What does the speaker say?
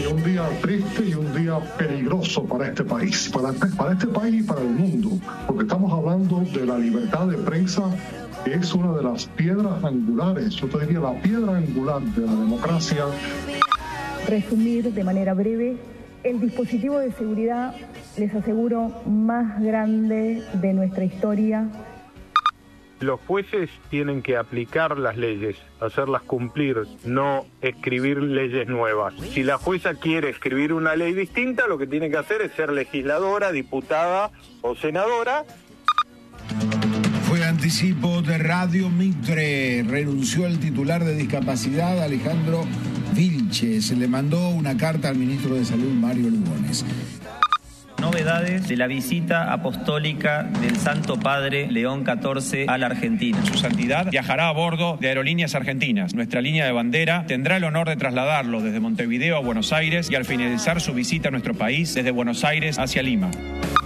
un día triste y un día peligroso para este país, para este país y para el mundo, porque estamos hablando de la libertad de prensa, que es una de las piedras angulares, yo te diría la piedra angular de la democracia. Resumir de manera breve, el dispositivo de seguridad, les aseguro, más grande de nuestra historia. Los jueces tienen que aplicar las leyes, hacerlas cumplir, no escribir leyes nuevas. Si la jueza quiere escribir una ley distinta, lo que tiene que hacer es ser legisladora, diputada o senadora. Fue anticipo de Radio Mitre. Renunció el titular de discapacidad, Alejandro Vilches. Le mandó una carta al ministro de Salud, Mario Lugones. Novedades de la visita apostólica del Santo Padre León XIV a la Argentina. Su santidad viajará a bordo de Aerolíneas Argentinas. Nuestra línea de bandera tendrá el honor de trasladarlo desde Montevideo a Buenos Aires y al finalizar su visita a nuestro país, desde Buenos Aires hacia Lima.